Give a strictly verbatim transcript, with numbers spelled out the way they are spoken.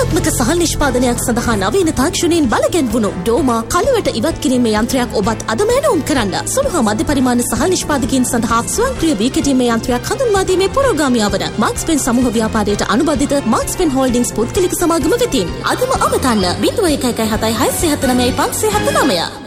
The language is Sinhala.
විද්‍යාත්මක සහල් නිෂ්පාදනයක් සඳහා නවීන තාක්ෂණයෙන් බලගැන්වුණු ඩෝමා කළුවට ඉවත් කිරීමේ යන්ත්‍රයක් ඔබත් අදම ඇනවුම් කරන්න. සුළු හා මධ්‍ය පරිමාණ සහල් නිෂ්පාදකයන් සඳහා ස්වයංක්‍රීය වී කෙටීමේ යන්ත්‍රයක් හඳුන්වා දීමේ පුරෝගාමියා වන මාක්ස් පෙන් සමූහ ව්‍යාපාරයට අනුබද්ධිත මාක්ස් පෙන් හෝල්ඩින්ග්ස් පුද්ගලික සමාගම වෙතින් අදම අමතන්න. ज़ीरो एक एक हताई हाई से हत नमय पांच से हत नमय